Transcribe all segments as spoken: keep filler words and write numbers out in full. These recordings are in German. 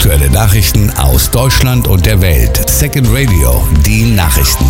Aktuelle Nachrichten aus Deutschland und der Welt. Second Radio, die Nachrichten.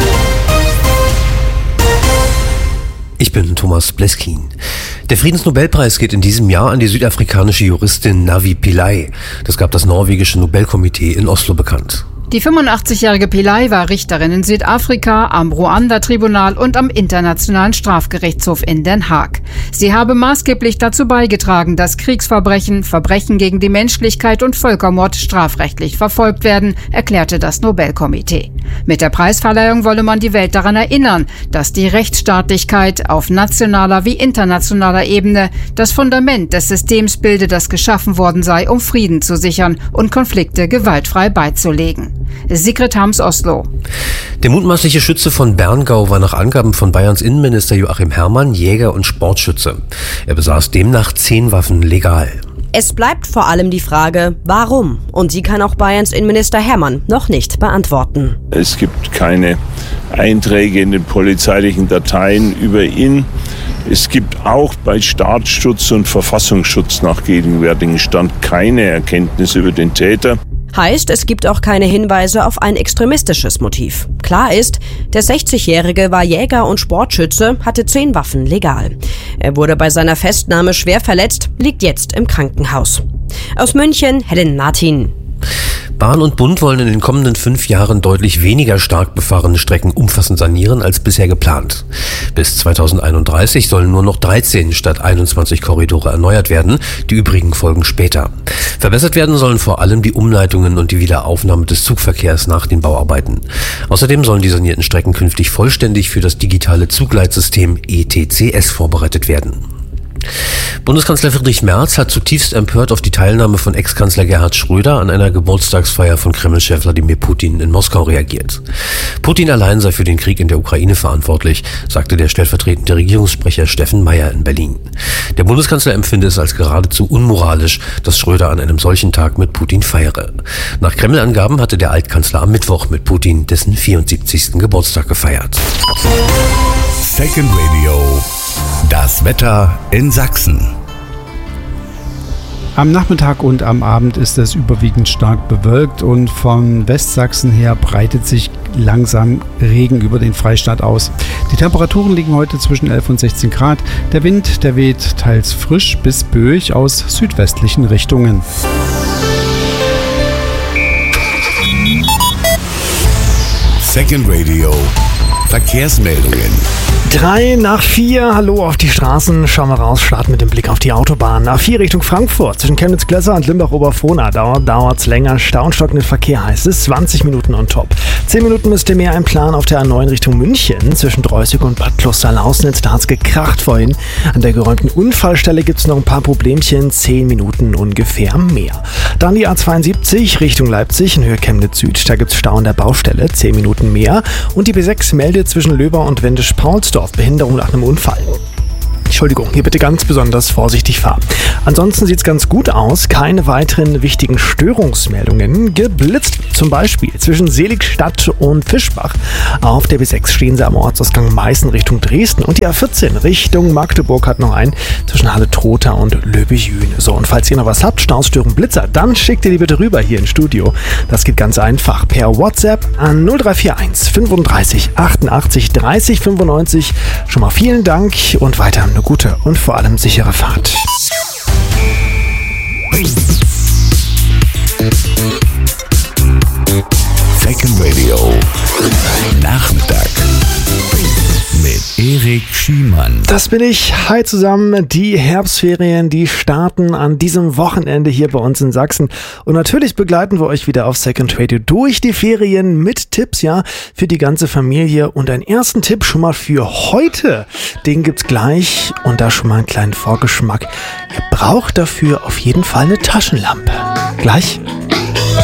Ich bin Thomas Bleskin. Der Friedensnobelpreis geht in diesem Jahr an die südafrikanische Juristin Navi Pillay. Das gab das norwegische Nobelkomitee in Oslo bekannt. Die fünfundachtzigjährige Pillay war Richterin in Südafrika, am Ruanda-Tribunal und am Internationalen Strafgerichtshof in Den Haag. Sie habe maßgeblich dazu beigetragen, dass Kriegsverbrechen, Verbrechen gegen die Menschlichkeit und Völkermord strafrechtlich verfolgt werden, erklärte das Nobelkomitee. Mit der Preisverleihung wolle man die Welt daran erinnern, dass die Rechtsstaatlichkeit auf nationaler wie internationaler Ebene das Fundament des Systems bilde, das geschaffen worden sei, um Frieden zu sichern und Konflikte gewaltfrei beizulegen. Sigrid Harms, Oslo. Der mutmaßliche Schütze von Berngau war nach Angaben von Bayerns Innenminister Joachim Herrmann Jäger und Sportschütze. Er besaß demnach zehn Waffen legal. Es bleibt vor allem die Frage, warum? Und sie kann auch Bayerns Innenminister Herrmann noch nicht beantworten. Es gibt keine Einträge in den polizeilichen Dateien über ihn. Es gibt auch bei Staatsschutz und Verfassungsschutz nach gegenwärtigem Stand keine Erkenntnis über den Täter. Heißt, es gibt auch keine Hinweise auf ein extremistisches Motiv. Klar ist, der sechzigjährige war Jäger und Sportschütze, hatte zehn Waffen legal. Er wurde bei seiner Festnahme schwer verletzt, liegt jetzt im Krankenhaus. Aus München, Helen Martin. Bahn und Bund wollen in den kommenden fünf Jahren deutlich weniger stark befahrene Strecken umfassend sanieren als bisher geplant. Bis zweitausendeinunddreißig sollen nur noch dreizehn statt einundzwanzig Korridore erneuert werden, die übrigen folgen später. Verbessert werden sollen vor allem die Umleitungen und die Wiederaufnahme des Zugverkehrs nach den Bauarbeiten. Außerdem sollen die sanierten Strecken künftig vollständig für das digitale Zugleitsystem E T C S vorbereitet werden. Bundeskanzler Friedrich Merz hat zutiefst empört auf die Teilnahme von Ex-Kanzler Gerhard Schröder an einer Geburtstagsfeier von Kreml-Chef Wladimir Putin in Moskau reagiert. Putin allein sei für den Krieg in der Ukraine verantwortlich, sagte der stellvertretende Regierungssprecher Steffen Meyer in Berlin. Der Bundeskanzler empfinde es als geradezu unmoralisch, dass Schröder an einem solchen Tag mit Putin feiere. Nach Kreml-Angaben hatte der Altkanzler am Mittwoch mit Putin dessen vierundsiebzigsten Geburtstag gefeiert. Second Radio. Das Wetter in Sachsen. Am Nachmittag und am Abend ist es überwiegend stark bewölkt und von Westsachsen her breitet sich langsam Regen über den Freistaat aus. Die Temperaturen liegen heute zwischen elf und sechzehn Grad. Der Wind, der weht teils frisch bis böig aus südwestlichen Richtungen. Second Radio. Verkehrsmeldungen. Drei nach vier, hallo auf die Straßen, schauen wir raus, starten mit dem Blick auf die Autobahn. A vier Richtung Frankfurt, zwischen Chemnitz-Glösser und Limbach-Oberfrohna, dauert dauert's länger, Stau und stockenden Verkehr heißt es, zwanzig Minuten on top. zehn Minuten müsst ihr mehr einplanen auf der A neun Richtung München, zwischen Dreußig und Bad Kloster-Lausnitz, da hat's gekracht vorhin. An der geräumten Unfallstelle gibt's noch ein paar Problemchen, zehn Minuten ungefähr mehr. Dann die A zweiundsiebzig Richtung Leipzig in Höhe Chemnitz-Süd, da gibt's Stau an der Baustelle, zehn Minuten mehr. Und die B sechs meldet zwischen Löber und Wendisch-Paulsdorf Behinderung nach einem Unfall. Entschuldigung, hier bitte ganz besonders vorsichtig fahren. Ansonsten sieht es ganz gut aus. Keine weiteren wichtigen Störungsmeldungen. Geblitzt zum Beispiel zwischen Seligstadt und Fischbach. Auf der B sechs stehen sie am Ortsausgang Meißen Richtung Dresden. Und die A vierzehn Richtung Magdeburg hat noch einen zwischen Halle-Trotha und Löbejün. So, und falls ihr noch was habt, Staus, Störung, Blitzer, dann schickt ihr die bitte rüber hier ins Studio. Das geht ganz einfach per WhatsApp an null drei vier eins fünfunddreißig achtundachtzig dreißig fünfundneunzig. Schon mal vielen Dank und weiter eine gute und vor allem sichere Fahrt. Second Radio. Nachmittag. Mit Erik Schiemann. Das bin ich. Hi zusammen. Die Herbstferien, die starten an diesem Wochenende hier bei uns in Sachsen. Und natürlich begleiten wir euch wieder auf Second Radio durch die Ferien mit Tipps, ja, für die ganze Familie. Und einen ersten Tipp schon mal für heute. Den gibt's gleich. Und da schon mal einen kleinen Vorgeschmack. Ihr braucht dafür auf jeden Fall eine Taschenlampe. Gleich.